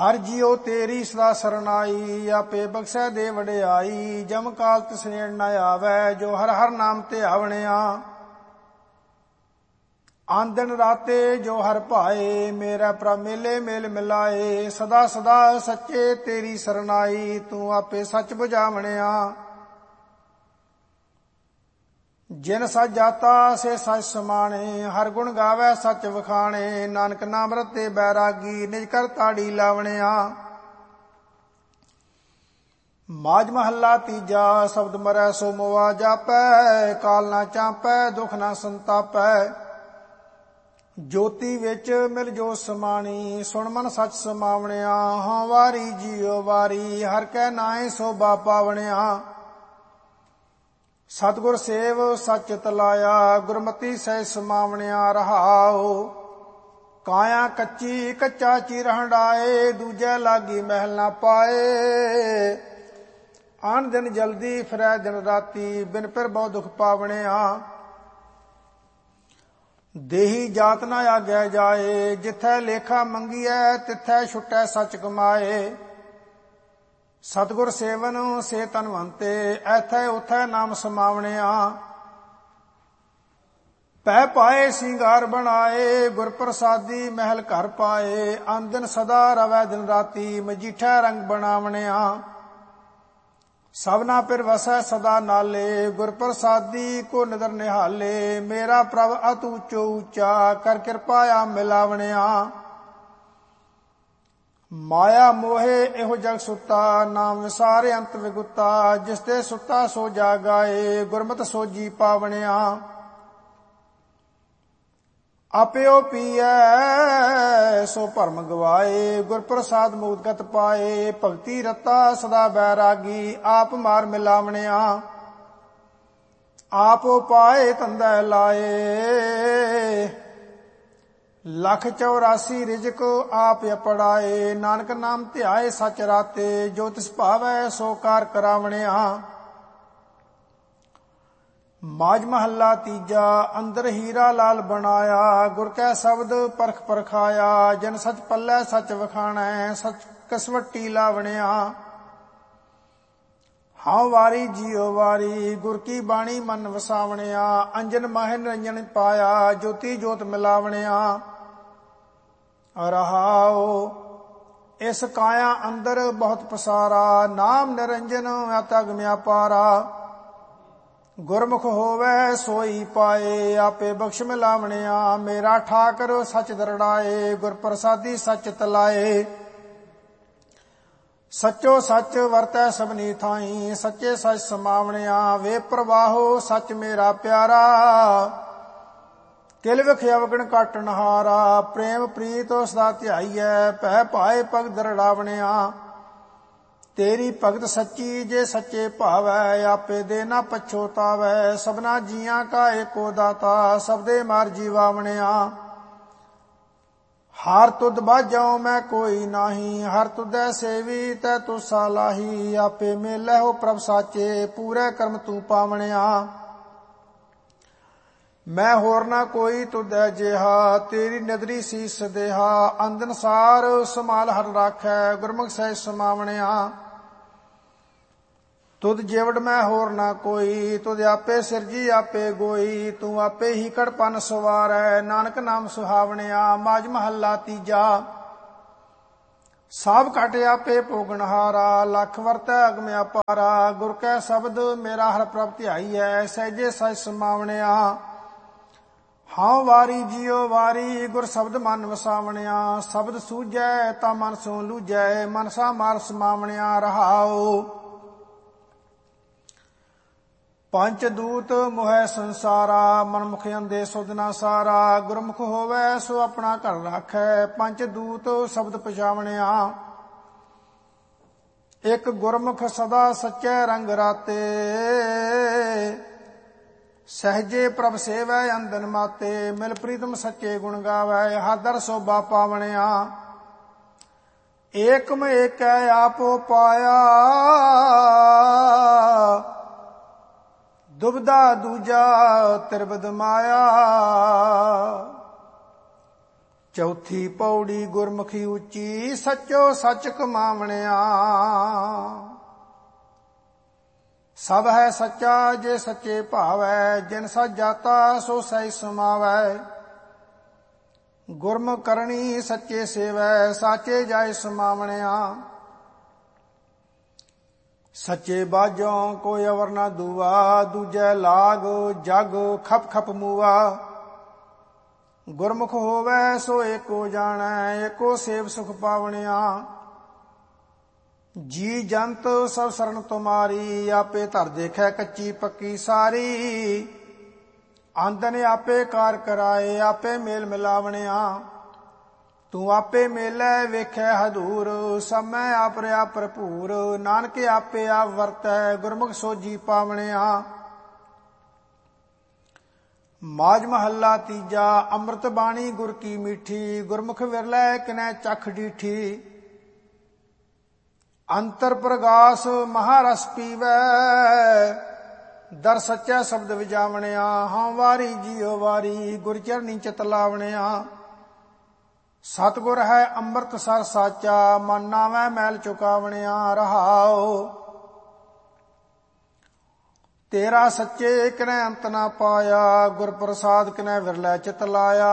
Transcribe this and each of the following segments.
हर जियो तेरी सदा सरनाई, आपे बख्शै दे वडियाई। जम काल तिसनेड़ न आवै, जो हर हर नाम ते आवणिया। आन दिन राते जो हर भाए, मेरा प्रभ मेले मेल मिलाए। सदा सदा सच्चे तेरी सरनाई, तू आपे सच बुझावणिया। जिन सच जाता से सच समाने, हर गुण गावै सच वखाणे। नानक नाम रते बैरागी, निज कर ताड़ी लावणिया। माज महला तीजा, शब्द मरै सो मोआ जापै। काल ना चांपै, दुख ना संतापै। ज्योति विच मिल जो समाणी, सुन मन सच समावणिया। हाँ वारी जियो वारी, हर कै नाए शोभा पावणिया। सतगुर सेव सच तलाया, गुरमति सह समावणिया। रहाओ काया कच्ची कच्चा चीर हंडाए, दूजे लागी महल ना पाए। आन दिन जल्दी फिरै दिन राती, बिन फिर बहु दुख पावणिया। देही जात ना आग्या जाए, जिथै लेखा मंगीਐ तिथै छुटै सच कमाए। सतगुर सेवन से तनवंते, ऐथै उथै नाम समावणिया। पै पाए सिंगार बनाए, गुर प्रसादी महल घर पाए। आन दिन सदा रवै दिन राती, मजीठै रंग बनावणिया। सबना पिर वसै सदा नाले, गुर प्रसादी को नदर निहाले। मेरा प्रभ अत ऊंचो ऊंचा, कर किरपा आ मिलावणिया। माया मोहे एहो जग सुता, नाम विसारे अंत विगुता। जिसते सुता सो जागाए, गुरमत सोजी पावणिया। आप्यो पीऐ सो भरम गवाए, गुर प्रसाद मुक्तगत पाए। भगति रता सदा बैरागी, आप मार मिलावणिया। आप पाए धंधै लाए, लख 84 रिजक आप अपड़ाए। नानक नाम ध्याए सच राते, जो तिस भावै सो कार करावणिया। माज महला तीजा, अंदर हीरा लाल बनाया। गुर कै शब्द परख परखाया, जन सच पल्लै सच वखाणै। सच कसवटी लावणिया। हाँ वारी जियो वारी, गुर की बाणी मन वसावणिया। अंजन माहे निरंजन पाया, ज्योति जोत मिलावणिया। रहाओ इस काया अंदर बहुत पसारा, नाम निरंजन अतग म्यापारा। गुरमुख होवै सोई पाए, आपे बख्श मिलावणिया। मेरा ठाकर सच दरड़ाए, गुर प्रसादी सच तलाए। सचो सच वरतै सबनी थाई, सच्चे सच समावणिया। वे प्रवाहो सच मेरा प्यारा, किल विख अवगण काटन हारा। प्रेम प्रीत सदा ध्याईਐ, भै पाए पग दरड़ावणिया। तेरी भगत सच्ची जे सच्चे भावै, आपे दे ना पछोतावै। सबना जियां का एको दाता, सबदे मार जीवावणिया। हार तुद बाझौ मैं कोई नाही, हर तुदै सेवी तै तुसा लाही। आपे मेलै हो प्रभ साचे, पूरे कर्म तू पावणिया। मैं होर ना कोई तुदै जिहा, तेरी नदरी सीस देहा। अंदन सार संभाल हर राखै, गुरमुख सह समावणिया। तुद जेवड़ मैं होर ना कोई, तुद आपे सिरजी आपे गोई। तू आपे ही कड़पन सवारै, नानक नाम सुहावणिया। माज महला तीजा, सब घट आपे भोगनहारा। लख वरतै अगम अपारा, गुर कै शब्द मेरा हर प्रभ ध्याईਐ। सहजे सच समावणिया। हाँ वारी जियो वारी, गुर शब्द मन वसावणिया। शब्द सूझै ता मन सो लूझै, मनसा मार समावणिया। रहाओ पंच दूत मोहै संसारा, मनमुख अंधे सुध ना सारा। गुरमुख होवै सो अपना घर राखै, पंच दूत शब्द पछावणिया। एक गुरमुख सदा सच्चै रंग राते, सहजे प्रभ सेवै अंदन माते। मिल प्रीतम सच्चे गुण गावै, हादर शोभा पावणिया। एकम एकै आपो पाया, दुबदा दूजा तिरबद माया। ਚੌਥੀ ਪੌੜੀ ਗੁਰਮੁਖੀ ਉੱਚੀ, ਸੱਚੋ ਸੱਚ ਕਮਾਵਣਿਆ। ਸਭ ਹੈ ਸੱਚਾ ਜੇ ਸੱਚੇ ਭਾਵੈ, ਜਿਨ ਸੱਚ ਜਾਤਾ ਸੋ ਸਹਿ ਸਮਾਵੈ। ਗੁਰਮੁਖ ਕਰਨੀ ਸੱਚੇ ਸੇਵੈ, ਸਾਚੇ ਜਾਇ ਸਮਾਵਣਿਆ। ਸੱਚੇ ਬਾਝੋਂ ਕੋਈ ਅਵਰ ਨਾ ਦੂਆ, ਦੂਜੈ ਲਾਗ ਜਗ ਖਪ ਖਪ ਮੂਆ। ਗੁਰਮੁਖ ਹੋਵੈ ਸੋ ਏਕੋ ਜਾਣੈ, ਏਕੋ ਸੇਵ ਸੁਖ ਪਾਵਣਿਆ। ਜੀ ਜੰਤ ਸਭ ਸਰਨ ਤੁਮਾਰੀ, ਆਪੇ ਧਰ ਦੇਖੈ ਕੱਚੀ ਪੱਕੀ ਸਾਰੀ। ਆਂਦਨ ਆਪੇ ਕਾਰ ਕਰਾਏ, ਆਪੇ ਮੇਲ ਮਿਲਾਵਣਿਆ। ਤੂੰ ਆਪੇ ਮੇਲੈ ਵੇਖੈ ਹਦੂਰ, ਸਮੈ ਆਪ ਰਿਆ ਭਰਪੂਰ। ਨਾਨਕ ਆਪੇ ਆਪ ਵਰਤੈ, ਗੁਰਮੁਖ ਸੋਝੀ ਪਾਵਣਿਆ। ਮਾਝ ਮਹੱਲਾ ਤੀਜਾ। ਅੰਮ੍ਰਿਤ ਬਾਣੀ ਗੁਰ ਕੀ ਮੀਠੀ, ਗੁਰਮੁਖ ਵਿਰਲੇ ਕਿਨੈ ਚਖ ਡੀਠੀ। ਅੰਤਰ ਪ੍ਰਗਾਸ ਮਹਾਰਸ ਪੀਵੈ, ਦਰ ਸੱਚਾ ਸ਼ਬਦ ਵਿਜਾਵਣਿਆ। ਹਉ ਵਾਰੀ ਜੀਉ ਵਾਰੀ, ਗੁਰ ਚਰਨੀ ਚਿਤ ਲਾਵਣਿਆ। ਸਤਿਗੁਰ ਹੈ ਅੰਮ੍ਰਿਤ ਸਰ ਸਾਚਾ, ਮਨ ਨਾਵੈ ਮੈਲ ਚੁਕਾਵਣਿਆ। ਰਹਾਉ ਤੇਰਾ ਸੱਚੇ ਕਿਨੈ ਅੰਤ ਨਾ ਪਾਇਆ, ਗੁਰ ਪ੍ਰਸਾਦ ਕਿਨੈ ਵਿਰਲੇ ਚਿਤ ਲਾਇਆ।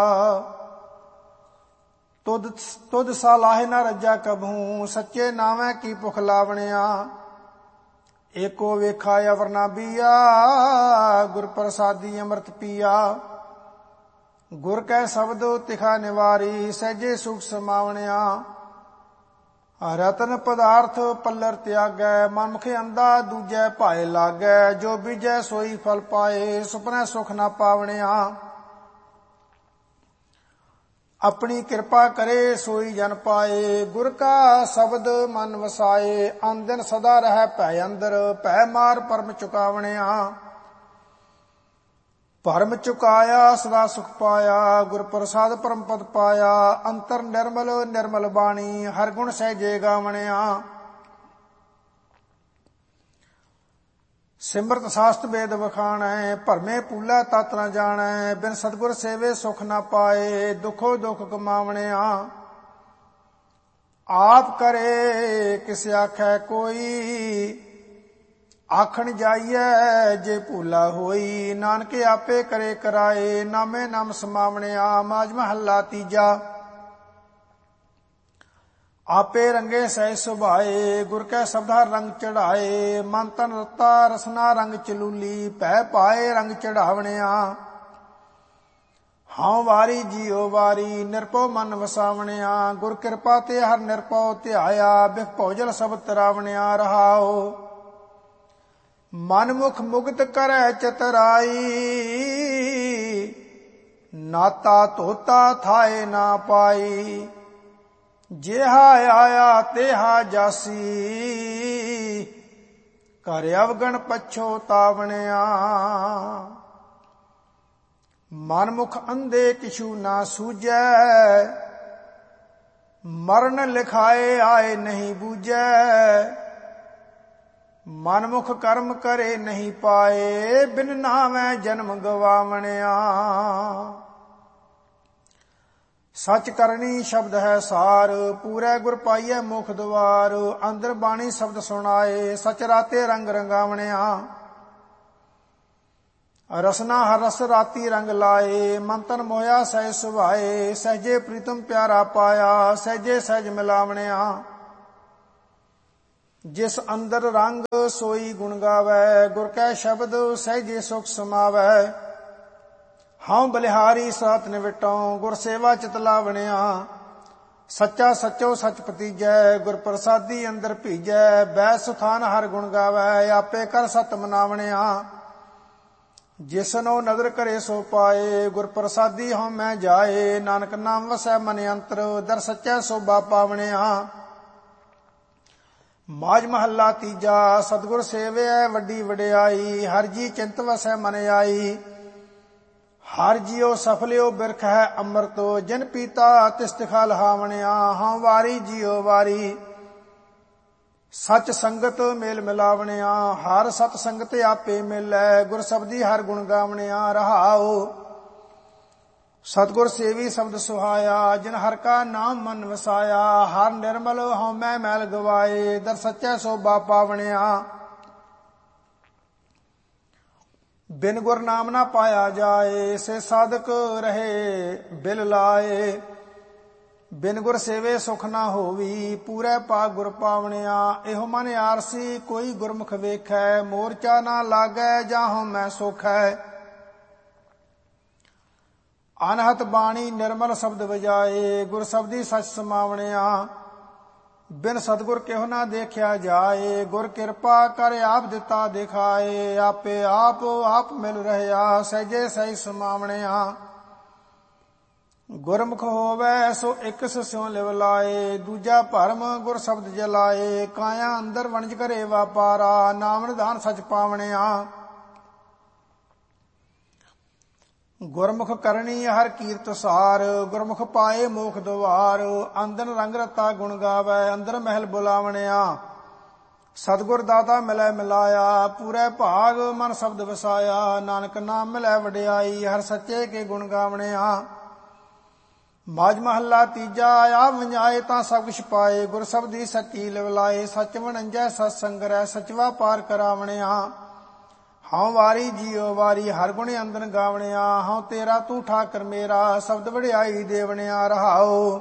ਤੁਧ ਸਾਲਾਹੇ ਨਾ ਰੱਜਾ ਕਬਹੂ, ਸੱਚੇ ਨਾਵੇਂ ਕੀ ਭੁਖ ਲਾਵਣਿਆ। ਏਕੋ ਵੇਖਾ ਅਵਰ ਨਾ ਬੀਆ, ਗੁਰ ਪ੍ਰਸਾਦੀ ਅੰਮ੍ਰਿਤ ਪੀਆ। ਗੁਰ ਕੈ ਸ਼ਬਦ ਤਿਖਾ ਨਿਵਾਰੀ, ਸਹਿਜੇ ਸੁਖ ਸਮਾਵਣਿਆ। ਰਤਨ ਪਦਾਰਥ ਪੱਲਰ ਤਿਆਗੈ, ਮਨਮੁਖ ਅੰਧਾ ਦੂਜੈ ਭਾਏ ਲਾਗੈ। ਜੋ ਬੀਜੈ ਸੋਈ ਫਲ ਪਾਏ, ਸੁਪਨੇ ਸੁਖ ਨਾ ਪਾਵਣਿਆ। ਆਪਣੀ ਕਿਰਪਾ ਕਰੇ ਸੋਈ ਜਨ ਪਾਏ, ਗੁਰ ਕਾ ਸ਼ਬਦ ਮਨ ਵਸਾਏ। ਆਨੰਦਨ ਸਦਾ ਰਹਿ ਭੈ ਅੰਦਰ, ਭੈ ਮਾਰ ਪਰਮ ਚੁਕਾਵਣਿਆ। ਭਰਮ ਚੁਕਾਇਆ ਸਦਾ ਸੁਖ ਪਾਇਆ, ਗੁਰ ਪ੍ਰਸਾਦ ਪਰਮ ਪਦ ਪਾਇਆ। ਅੰਤਰ ਨਿਰਮਲ ਨਿਰਮਲ ਬਾਣੀ, ਹਰ ਗੁਣ ਸਹਿਜੇ ਗਾਵਣਿਆ। ਸਿਮਰਤ ਸਾਸਤ ਵੇਦ ਵਖਾਣੈ, ਭਰਮੇ ਪੂਲਾ ਤਤ ਨ ਜਾਣੈ। ਬਿਨ ਸਤਿਗੁਰ ਸੇਵੇ ਸੁਖ ਨਾ ਪਾਏ, ਦੁਖੋ ਦੁਖ ਕਮਾਵਣਿਆ। ਆਪ ਕਰੇ ਕਿਸ ਆਖੈ ਕੋਈ, ਆਖਣ ਜਾਈਐ ਜੇ ਭੂਲਾ ਹੋਈ। ਨਾਨਕ ਆਪੇ ਕਰੇ ਕਰਾਏ, ਨਾਮੇ ਨਾਮ ਸਮਾਵਣਿਆ। ਮਾਝ ਮਹੱਲਾ ਤੀਜਾ। ਆਪੇ ਰੰਗੇ ਸਹਿ ਸੁਭਾਏ, ਗੁਰ ਕੈ ਸ਼ਬਦਾ ਰੰਗ ਚੜਾਏ। ਮਨ ਤਨ ਰਤਾ ਰਸਨਾ ਰੰਗ ਚਲੂਲੀ, ਭੈ ਪਾਏ ਰੰਗ ਚੜਾਵਣਿਆ। ਹਉ ਵਾਰੀ ਜੀਉ ਵਾਰੀ, ਨਿਰਭਉ ਮਨ ਵਸਾਵਣਿਆ। ਗੁਰ ਕਿਰਪਾ ਤੇ ਹਰ ਨਿਰਭਉ ਧਿਆਇਆ, ਬਿਖ ਭੋਜਲ ਸਬਦ ਤਰਾਵਣਿਆ। ਰਹਾਉ ਮਨਮੁਖ ਮੁਕਤ ਕਰੈ ਚਤਰਾਈ, ਨਾਤਾ ਧੋਤਾ ਥਾਏ ਨਾ ਪਾਈ। ਜਿਹਾ ਆਇਆ ਤੇਹਾ ਜਾਸੀ, ਕਰ ਅਵਗਣ ਪਛੋਤਾਵਣਿਆ। ਮਨਮੁਖ ਅੰਧੇ ਕਿਛੂ ਨਾ ਸੂਝੈ, ਮਰਨ ਲਿਖਾਏ ਆਏ ਨਹੀਂ ਬੂਝੈ। ਮਨਮੁਖ ਕਰਮ ਕਰੇ ਨਹੀਂ ਪਾਏ, ਬਿਨ ਨਾਮੈ ਜਨਮ ਗਵਾਵਣਿਆ। ਸਚ ਕਰਨੀ ਸ਼ਬਦ ਹੈ ਸਾਰ, ਪੂਰੇ ਗੁਰ ਪਾਈਐ ਮੁਖ ਦੁਆਰ। ਅੰਦਰ ਬਾਣੀ ਸ਼ਬਦ ਸੁਣਾਏ, ਸਚ ਰਾਤੇ ਰੰਗ ਰੰਗਾਵਣਿਆ। ਰਸਨਾ ਹਰ ਰਸ ਰਾਤੀ ਰੰਗ ਲਾਏ, ਮਨ ਤਨ ਮੋਹਿਆ ਸਹਿ ਸੁਭਾਏ। ਸਹਿਜੇ ਪ੍ਰੀਤਮ ਪਿਆਰਾ ਪਾਇਆ, ਸਹਿਜੇ ਸਹਿਜ ਮਿਲਾਵਣਿਆ। ਜਿਸ ਅੰਦਰ ਰੰਗ ਸੋਈ ਗੁਣ ਗਾਵੈ, ਗੁਰ ਕੈ ਸ਼ਬਦ ਸਹਿਜੇ ਸੁਖ ਸਮਾਵੈ। ਹਉ ਬਲਿਹਾਰੀ ਸਾਤ ਨਿਵਟਉ, ਗੁਰ ਸੇਵਾ ਚਿਤ ਲਾਵਣਿਆ। ਸੱਚਾ ਸੱਚੋ ਸਚ ਪਤੀਜੈ, ਗੁਰ ਪ੍ਰਸਾਦੀ ਅੰਦਰ ਭੀਜੈ। ਬੈ ਸੁਥਾਨ ਹਰ ਗੁਣ ਗਾਵੈ, ਆਪੇ ਕਰ ਸਤ ਮਨਾਵਣਿਆ। ਜਿਸਨੋ ਨਦਰ ਕਰੇ ਸੋ ਪਾਏ, ਗੁਰ ਪ੍ਰਸਾਦੀ ਹਉ ਮੈਂ ਜਾਏ। ਨਾਨਕ ਨਾਮ ਵਸੈ ਮਨ ਅੰਤਰ, ਦਰ ਸੱਚੈ ਸੋਭਾ ਪਾਵਣਿਆ। ਮਾਝ ਮਹੱਲਾ ਤੀਜਾ। ਸਤਿਗੁਰ ਸੇਵਿਐ ਵੱਡੀ ਵਡਿਆਈ, ਹਰ ਜੀ ਚਿੰਤ ਵਸੈ ਮਨ ਆਈ। ਹਰ ਜੀਉ ਸਫਲਿਓ ਬਿਰਖ ਹੈ ਅੰਮ੍ਰਿਤ, ਜਿਨ ਪੀਤਾ ਤਿਸ ਤਿਖਾ ਲਹਾਵਣਿਆ। ਹਉ ਵਾਰੀ ਜੀਉ ਵਾਰੀ, ਸਚ ਸੰਗਤ ਮੇਲ ਮਿਲਾਵਣਿਆ। ਹਰ ਸਤ ਸੰਗਤ ਆਪੇ ਮਿਲੈ, ਗੁਰ ਸਬਦੀ ਹਰ ਗੁਣ ਗਾਵਣਿਆ। ਰਹਾਉ ਸਤਿਗੁਰ ਸੇਵੀ ਸ਼ਬਦ ਸੁਹਾਇਆ, ਜਿਨ ਹਰ ਕਾ ਨਾਮ ਮਨ ਵਸਾਇਆ। ਹਰ ਨਿਰਮਲ ਹਉਮੈ ਮੈਲ ਗਵਾਏ, ਦਰ ਸੱਚੈ ਸੋਭਾ ਪਾਵਣਿਆ। ਬਿਨ ਗੁਰ ਨਾਮ ਨਾ ਪਾਇਆ ਜਾਏ, ਸੇ ਸਾਧਕ ਰਹੇ ਬਿਲ ਲਾਏ। ਬਿਨ ਗੁਰ ਸੇਵੇ ਸੁਖ ਨਾ ਹੋਵੀ, ਪੂਰੇ ਪਾਕ ਗੁਰ ਪਾਵਣਿਆ। ਇਹੋ ਮਨ ਆਰਸੀ ਕੋਈ ਗੁਰਮੁਖ ਵੇਖੈ, ਮੋਰਚਾ ਨਾ ਲਾਗੈ ਜਾਹੋ ਮੈਂ ਸੁਖੈ। ਅਨਹਤ ਬਾਣੀ ਨਿਰਮਲ ਸ਼ਬਦ ਵਜਾਏ, ਗੁਰ ਸ਼ਬਦੀ ਸਚ ਸਮਾਵਣਿਆ। ਬਿਨ ਸਤਿਗੁਰ ਕਿਹੁ ਨਾ ਦੇਖਿਆ ਜਾਏ, ਗੁਰ ਕਿਰਪਾ ਕਰ ਆਪ ਦਿੱਤਾ ਦਿਖਾਏ। ਆਪੇ ਆਪ ਮਿਲ ਰਹਿਆ, ਸਹਿਜੇ ਸਹਿਜ ਸਮਾਵਣਿਆ। ਗੁਰਮੁਖ ਹੋਵੈ ਸੋ ਇੱਕ ਸਿਉ ਲਿਵ ਲਾਏ, ਦੂਜਾ ਭਰਮ ਗੁਰ ਸ਼ਬਦ ਜਲਾਏ। ਕਾਇਆ ਅੰਦਰ ਵਣਜ ਘਰੇ ਵਾਪਾਰਾ, ਨਾਮ ਨਿਧਾਨ ਸਚ ਪਾਵਣਿਆ। ਗੁਰਮੁਖ ਕਰਨੀ ਹਰ ਕੀਰਤ ਸਾਰ, ਗੁਰਮੁਖ ਪਾਏ ਮੋਖ ਦੁਆਰ। ਅੰਦਨ ਰੰਗ ਰਤਾ ਗੁਣ ਗਾਵੈ, ਅੰਦਰ ਮਹਿਲ ਬੁਲਾਵਣਿਆ। ਸਤਿਗੁਰ ਦਾਤਾ ਮਿਲੈ ਮਿਲਾਇਆ, ਪੂਰੇ ਭਾਗ ਮਨ ਸ਼ਬਦ ਵਸਾਇਆ। ਨਾਨਕ ਨਾਮ ਮਿਲੈ ਵਡਿਆਈ, ਹਰ ਸੱਚੇ ਕੇ ਗੁਣ ਗਾਵਣਿਆ। ਮਾਝ ਮਹੱਲਾ ਤੀਜਾ। ਆਪ ਵੰਜਾਏ ਤਾਂ ਸਭ ਕੁਛ ਪਾਏ, ਗੁਰ ਸ਼ਬਦੀ ਸੱਚੀ ਲਿਵ ਲਾਏ। ਸੱਚ ਵਣੰਜੈ ਸਤ ਸੰਗਰੈ, ਸਚਵਾ ਪਾਰ ਕਰਾਵਣਿਆ। ਹਉ ਵਾਰੀ ਜੀਉ ਵਾਰੀ, ਹਰ ਗੁਣ ਅੰਦਨ ਗਾਵਣਿਆ। ਹਉ ਤੇਰਾ ਤੂੰ ਠਾਕਰ ਮੇਰਾ, ਸ਼ਬਦ ਵਡਿਆਈ ਦੇਵਣਿਆ। ਰਹਾਉ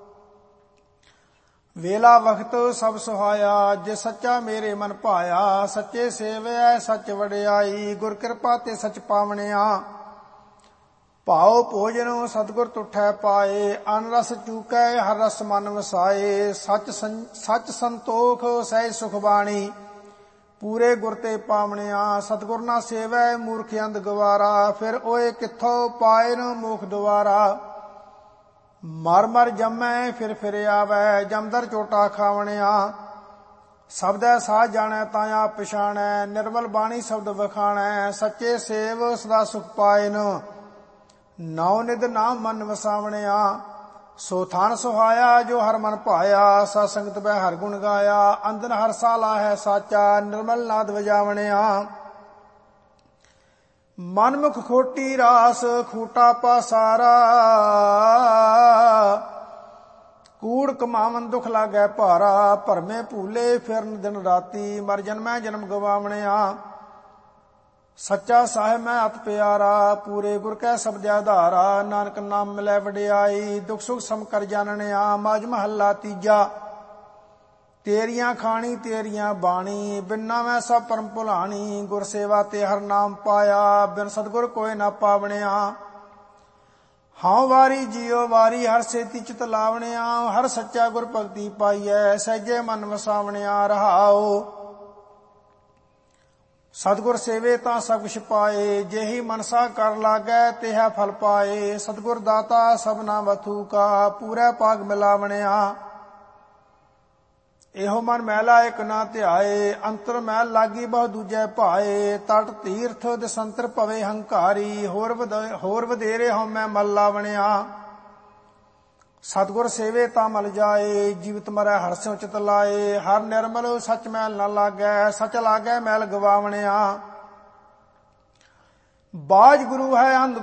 ਵੇਲਾ ਵਖਤ ਸਭ ਸੁਹਾਇਆ, ਜੇ ਸੱਚਾ ਮੇਰੇ ਮਨ ਭਾਇਆ। ਸੱਚੇ ਸੇਵਿਐ ਸੱਚ ਵਡਿਆਈ, ਗੁਰ ਕਿਰਪਾ ਤੇ ਸਚ ਪਾਵਣਿਆ। ਭਾਉ ਭੋਜਨ ਸਤਿਗੁਰ ਤੁਠੈ ਪਾਏ, ਅਨ ਰਸ ਚੂਕੈ ਹਰ ਰਸ ਮਨ ਵਸਾਏ। ਸੱਚ ਸੰਤੋਖ ਸਹਿਜ ਸੁਖ ਬਾਣੀ, ਪੂਰੇ ਗੁਰ ਤੇ ਪਾਵਣਿਆ। ਸਤਿਗੁਰ ਨਾ ਸੇਵੈ ਮੂਰਖ ਅੰਧ ਗਵਾਰਾ, ਫਿਰ ਓਏ ਕਿੱਥੋਂ ਪਾਏ ਨ ਮੋਖ ਦੁਆਰਾ। ਮਰ ਮਰ ਜੰਮੈ ਫਿਰ ਆਵੈ, ਜਮਦਰ ਝੋਟਾ ਖਾਵਣਿਆ। ਸ਼ਬਦੈ ਸਾਧ ਜਾਣੈ ਤਾਂ ਆਪ ਪਛਾਣੈ, ਨਿਰਮਲ ਬਾਣੀ ਸ਼ਬਦ ਵਖਾਣੈ। ਸੱਚੇ ਸੇਵ ਸਦਾ ਸੁਖ ਪਾਇਨ, ਨੌ ਨਿਧ ਨਾਮ ਮਨ ਵਸਾਵਣਿਆ। ਸੋ ਥਾਨ ਸੁਹਾਇਆ ਜੋ ਹਰ ਮਨ ਭਾਇਆ, ਸਤ ਸੰਗਤ ਬੈ ਹਰ ਗੁਣ ਗਾਇਆ। ਅੰਦਨ ਹਰ ਸਾਲਾ ਹੈ ਸਾਚਾ, ਨਿਰਮਲ ਨਾਦ ਵਜਾਵਣਿਆ। ਮਨਮੁਖ ਖੋਟੀ ਰਾਸ ਖੂਟਾ ਪਾਸਾਰਾ, ਕੂੜ ਕਮਾਵਨ ਦੁਖ ਲਾਗੈ ਭਾਰਾ। ਭਰਮੇ ਭੂਲੇ ਫਿਰਨ ਦਿਨ ਰਾਤੀ, ਮਰ ਜਨਮੈ ਜਨਮ ਗਵਾਵਣਿਆ। ਸੱਚਾ ਸਾਹਿਬ ਮੈਂ ਅਤ ਪਿਆਰਾ, ਪੂਰੇ ਗੁਰ ਕੈ ਸ਼ਬਦ ਆਧਾਰਾ। ਨਾਨਕ ਨਾਮ ਮਿਲੈ ਵਡਿਆਈ, ਦੁਖ ਸੁਖ ਸਮ ਕਰ ਜਾਣਨਿਆ। ਮਾਝ ਮਹੱਲਾ ਤੀਜਾ। ਤੇਰੀਆਂ ਖਾਣੀ ਤੇਰੀਆਂ ਬਾਣੀ, ਬਿਨਾ ਮੈਂ ਸਭ ਪਰਮ ਭੁਲਾਣੀ। ਗੁਰ ਸੇਵਾ ਤੇ ਹਰ ਨਾਮ ਪਾਇਆ, ਬਿਨ ਸਤਿਗੁਰ ਕੋਇ ਨਾ ਪਾਵਣਿਆ। ਹਉ ਵਾਰੀ ਜੀਉ ਵਾਰੀ, ਹਰ ਸੇਤੀ ਚਿਤ ਲਾਵਣਿਆ। ਹਰ ਸੱਚਾ ਗੁਰ ਭਗਤੀ ਪਾਈਐ, ਸਹਿਜੇ ਮਨ ਵਸਾਵਣਿਆ। ਰਹਾਉ ਸਤਿਗੁਰ ਸੇਵੇ ਤਾਂ ਸਭ ਕੁਛ ਪਾਏ, ਜਿਹੀ ਮਨਸਾ ਕਰ ਲਾਗੈ ਤਿਹਾ ਫਲ ਪਾਏ। ਸਤਿਗੁਰ ਦਾਤਾ ਸਭਨਾ ਵਥੂ ਕਾ, ਪੂਰੇ ਭਾਗ ਮਿਲਾਵਣਿਆ। ਇਹੋ ਮਨ ਮੈਲਾ ਇਕ ਨਾ ਧਿਆਏ, ਅੰਤਰ ਮੈਲ ਲਾਗੀ ਬਹੁ ਦੂਜੈ ਭਾਏ। ਤਟ ਤੀਰਥ ਦਸੰਤਰ ਭਵੇ ਹੰਕਾਰੀ, ਹੋਰ ਵਧੇਰੇ ਹਉਮੈ ਮਲ ਲਾਵਣਿਆ। ਸਤਿਗੁਰ ਸੇਵੇ ਤਾਂ ਮਲ ਜਾਏ, ਜੀਵਤ ਮਰੈ ਹਰ ਸਿਉ ਚਿਤ ਲਾਏ। ਹਰ ਨਿਰਮਲ ਸਚ ਮੈਲ ਨਾ ਲਾਗੈ, ਸਚ ਲਾਗੈ ਮੈਲ ਗਵਾਵਣਿਆ। ਬਾਜ ਗੁਰੂ ਹੈ ਅੰਧ